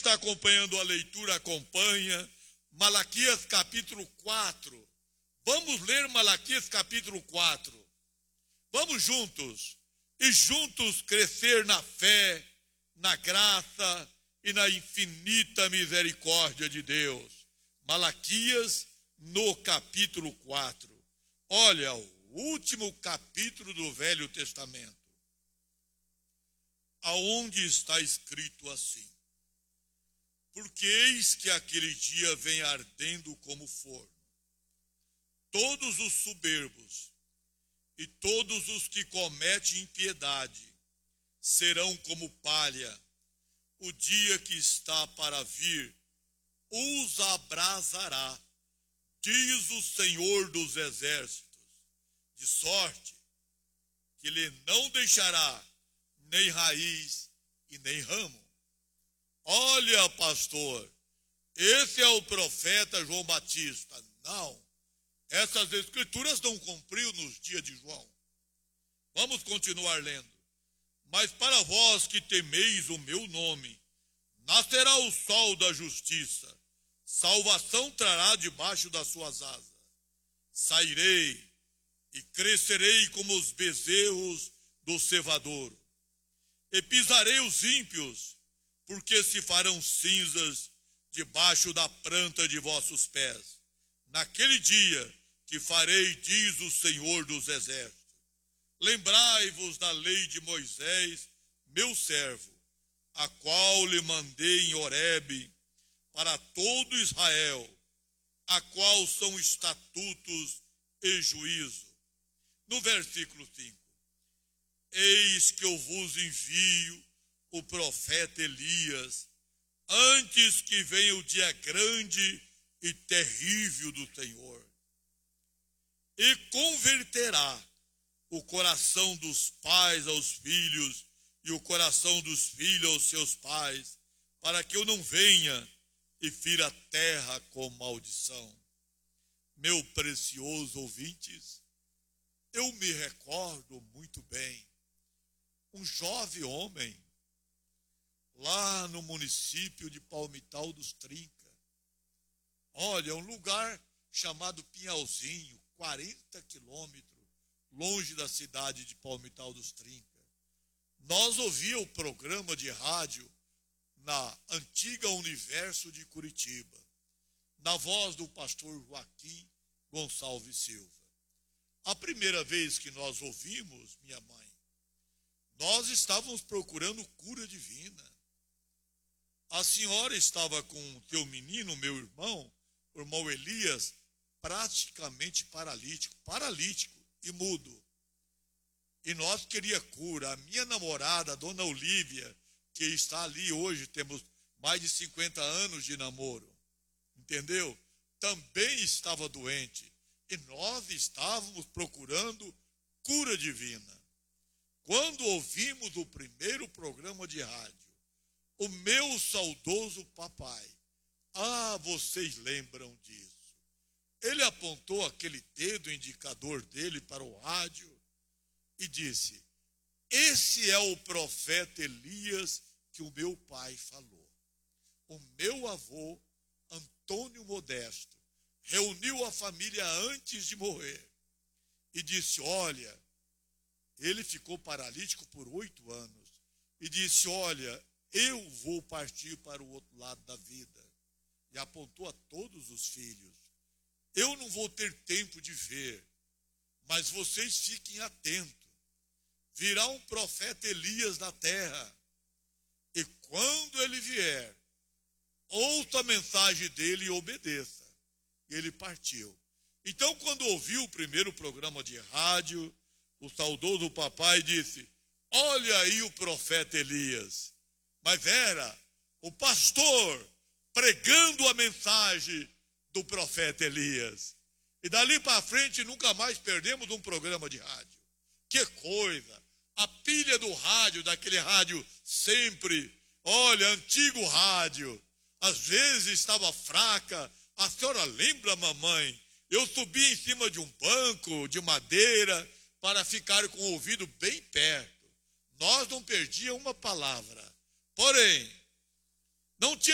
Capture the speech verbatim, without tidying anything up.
está acompanhando a leitura, acompanha. Malaquias capítulo quatro. Vamos ler Malaquias capítulo quatro. Vamos juntos. E juntos crescer na fé, na graça e na infinita misericórdia de Deus. Malaquias no capítulo quatro. Olha, o último capítulo do Velho Testamento. Aonde está escrito assim: porque eis que aquele dia vem ardendo como forno. Todos os soberbos e todos os que cometem impiedade serão como palha. O dia que está para vir os abrasará, diz o Senhor dos Exércitos, de sorte que ele não deixará nem raiz e nem ramo. Olha, pastor, esse é o profeta João Batista. Não, essas escrituras não cumpriu nos dias de João. Vamos continuar lendo. Mas para vós que temeis o meu nome, nascerá o sol da justiça, salvação trará debaixo das suas asas. Sairei e crescerei como os bezerros do cevadouro, e pisarei os ímpios, porque se farão cinzas debaixo da planta de vossos pés. Naquele dia que farei, diz o Senhor dos Exércitos. Lembrai-vos da lei de Moisés, meu servo, a qual lhe mandei em Horebe, para todo Israel, a qual são estatutos e juízo. No versículo cinco. Eis que eu vos envio o profeta Elias, antes que venha o dia grande e terrível do Senhor, e converterá o coração dos pais aos filhos e o coração dos filhos aos seus pais, para que eu não venha e fira a terra com maldição. Meu precioso ouvintes, eu me recordo muito bem, um jovem homem, lá no município de Palmital dos Trinca. Olha, um lugar chamado Pinhalzinho, quarenta quilômetros longe da cidade de Palmital dos Trinca. Nós ouvíamos o programa de rádio na antiga Universo de Curitiba, na voz do pastor Joaquim Gonçalves Silva. A primeira vez que nós ouvimos, minha mãe, nós estávamos procurando cura divina. A senhora estava com o teu menino, meu irmão, o irmão Elias, praticamente paralítico, paralítico e mudo. E nós queria cura. A minha namorada, a dona Olívia, que está ali hoje, temos mais de cinquenta anos de namoro, entendeu? Também estava doente. E nós estávamos procurando cura divina. Quando ouvimos o primeiro programa de rádio, o meu saudoso papai, ah, vocês lembram disso? Ele apontou aquele dedo indicador dele para o rádio e disse: esse é o profeta Elias que o meu pai falou. O meu avô, Antônio Modesto, reuniu a família antes de morrer e disse: olha, ele ficou paralítico por oito anos e disse: olha, eu vou partir para o outro lado da vida. E apontou a todos os filhos: eu não vou ter tempo de ver, mas vocês fiquem atentos. Virá um profeta Elias na terra, e quando ele vier, ouça a mensagem dele e obedeça. E ele partiu. Então, quando ouviu o primeiro programa de rádio, o saudoso papai disse: olha aí o profeta Elias. Mas era o pastor pregando a mensagem do profeta Elias. E dali para frente nunca mais perdemos um programa de rádio. Que coisa! A pilha do rádio, daquele rádio sempre, olha, antigo rádio, às vezes estava fraca. A senhora lembra, mamãe? Eu subi em cima de um banco de madeira para ficar com o ouvido bem perto. Nós não perdíamos uma palavra. Porém, não tinha